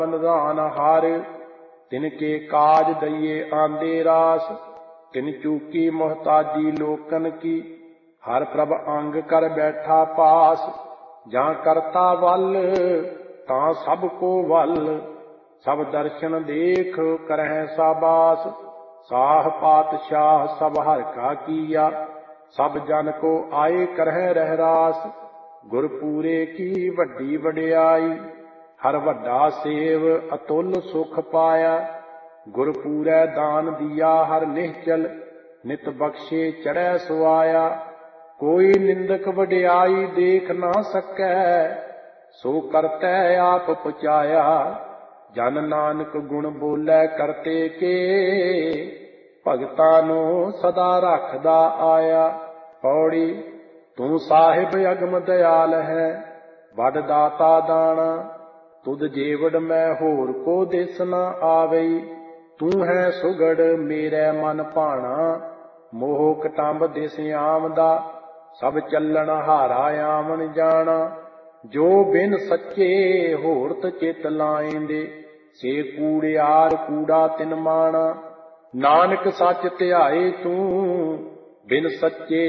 निधान हार तिनके काज दइए आंदे रास। तिन चूकी मोहताजी लोकन की हर प्रभ अंग कर बैठा पास। जहाँ करता वल तां सब को वल सब दर्शन देख करह साबास। साह पातशाह सब हर का किया सब जन को आए करह रहरास। गुरपूरे की वड्डी वड्याई हर वड्डा सेव अतुल सुख पाया। गुरपूरै दान दिया हर निश्चल नित बख्शे चढ़ै सुआया। कोई निंदक वड्याई देख ना सकै सो करतै आप पुचाया। जन नानक गुण बोलै करते के भगतां नूं सदा रखदा आया। पौड़ी तू साहिब अगम दयाल है वड दाता दाना। तुद जेवड़ मैं होर को दिस न आवई। तू है सुगड़ मेरे मन भाना मोह कटंब दिस आमदा। सब चलन हारा आवन जाना जो बिन सच्चे होरत चित लाएंदे। से कूड़ियार कूड़ा तिन माना नानक सच ध्याए तू बिन सच्चे